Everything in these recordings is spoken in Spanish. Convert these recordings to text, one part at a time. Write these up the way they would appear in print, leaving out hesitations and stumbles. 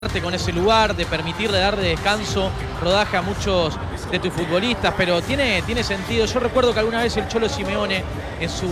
con ese lugar, de permitirle darle descanso, rodaje a muchos de tus futbolistas, pero tiene sentido. Yo recuerdo que alguna vez el Cholo Simeone, en sus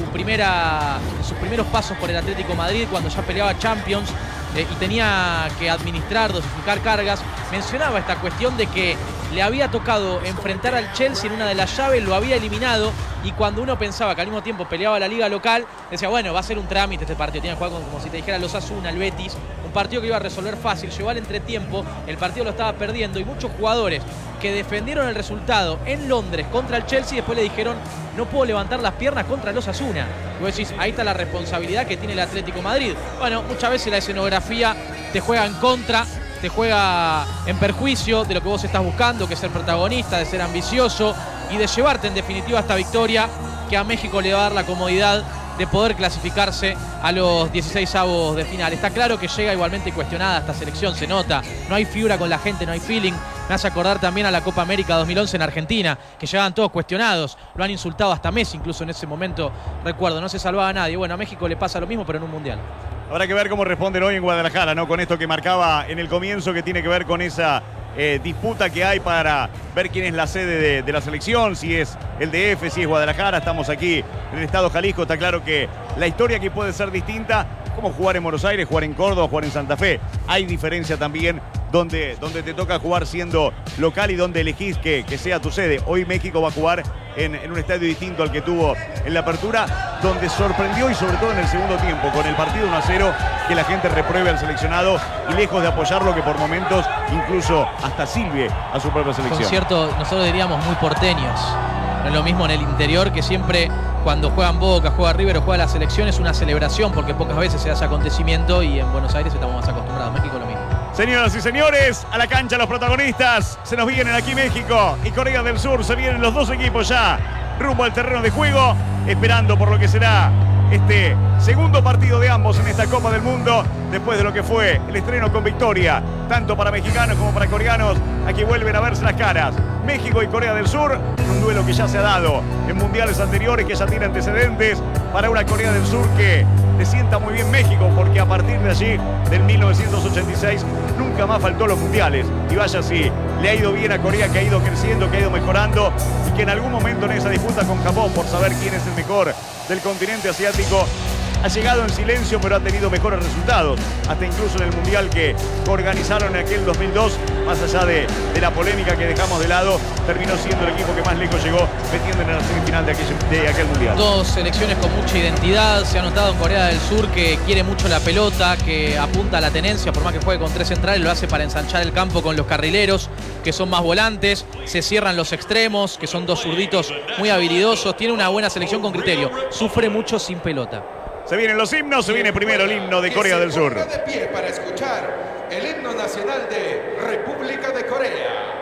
primeros pasos por el Atlético Madrid, cuando ya peleaba Champions y tenía que administrar, dosificar cargas, mencionaba esta cuestión de que le había tocado enfrentar al Chelsea en una de las llaves, lo había eliminado, y cuando uno pensaba que al mismo tiempo peleaba la liga local, decía, bueno, va a ser un trámite este partido, tiene que jugar como si te dijera los Osasuna, el Betis, un partido que iba a resolver fácil. Llegó al entretiempo, el partido lo estaba perdiendo y muchos jugadores que defendieron el resultado en Londres contra el Chelsea después le dijeron, no puedo levantar las piernas contra los Osasuna. Y vos decís, ahí está la responsabilidad que tiene el Atlético Madrid. Bueno, muchas veces la escenografía te juega en contra, te juega en perjuicio de lo que vos estás buscando, que es ser protagonista, de ser ambicioso y de llevarte en definitiva esta victoria que a México le va a dar la comodidad de poder clasificarse a los 16avos de final. Está claro que llega igualmente cuestionada esta selección, se nota, no hay fibra con la gente, no hay feeling. Me hace acordar también a la Copa América 2011 en Argentina, que llegaban todos cuestionados, lo han insultado hasta Messi incluso en ese momento, recuerdo, no se salvaba a nadie. Bueno, a México le pasa lo mismo, pero en un mundial. Habrá que ver cómo responden hoy en Guadalajara, ¿no? Con esto que marcaba en el comienzo, que tiene que ver con esa disputa que hay para ver quién es la sede de la selección, si es el DF, si es Guadalajara. Estamos aquí en el estado Jalisco. Está claro que la historia aquí puede ser distinta, como jugar en Buenos Aires, jugar en Córdoba, jugar en Santa Fe. Hay diferencia también donde te toca jugar siendo local y donde elegís que sea tu sede. Hoy México va a jugar en un estadio distinto al que tuvo en la apertura, donde sorprendió, y sobre todo en el segundo tiempo, con el partido 1-0, que la gente repruebe al seleccionado y lejos de apoyarlo, que por momentos incluso hasta silbe a su propia selección. Con cierto, nosotros diríamos muy porteños. No es lo mismo en el interior, que siempre cuando juegan Boca, juega River o juega la selección es una celebración, porque pocas veces se hace acontecimiento, y en Buenos Aires estamos más acostumbrados. México lo mismo. Señoras y señores, a la cancha los protagonistas. Se nos vienen aquí México y Corea del Sur. Se vienen los dos equipos ya rumbo al terreno de juego, esperando por lo que será este segundo partido de ambos en esta Copa del Mundo, después de lo que fue el estreno con victoria, tanto para mexicanos como para coreanos. Aquí vuelven a verse las caras México y Corea del Sur, un duelo que ya se ha dado en mundiales anteriores, que ya tiene antecedentes, para una Corea del Sur que le sienta muy bien México, porque a partir de allí, del 1986, nunca más faltó los mundiales. Y vaya si le ha ido bien a Corea, que ha ido creciendo, que ha ido mejorando, y que en algún momento en esa disputa con Japón por saber quién es el mejor del continente asiático, ha llegado en silencio, pero ha tenido mejores resultados, hasta incluso en el mundial que organizaron en aquel 2002, más allá de la polémica que dejamos de lado, terminó siendo el equipo que más lejos llegó, metiendo en la semifinal de aquel mundial. Dos selecciones con mucha identidad. Se ha notado en Corea del Sur que quiere mucho la pelota, que apunta a la tenencia, por más que juegue con tres centrales, lo hace para ensanchar el campo con los carrileros, que son más volantes. Se cierran los extremos, que son dos zurditos muy habilidosos. Tiene una buena selección con criterio, sufre mucho sin pelota. Se vienen los himnos, se viene primero el himno de Corea del Sur. De pie para escuchar el himno nacional de República de Corea.